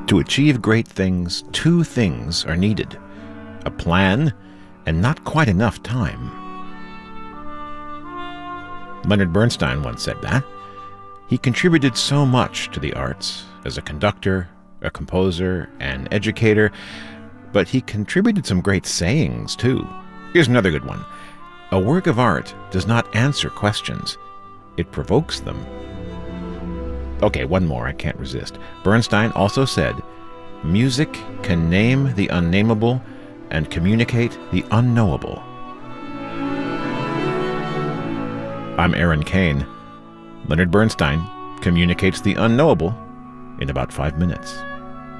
To achieve great things, two things are needed: a plan and not quite enough time. Leonard Bernstein once said that. He contributed so much to the arts as a conductor, a composer, an educator, but he contributed some great sayings too. Here's another good one. A work of art does not answer questions. It provokes them. Okay, one more, I can't resist. Bernstein also said, "Music can name the unnameable and communicate the unknowable." I'm Aaron Kane. Leonard Bernstein communicates the unknowable in about 5 minutes.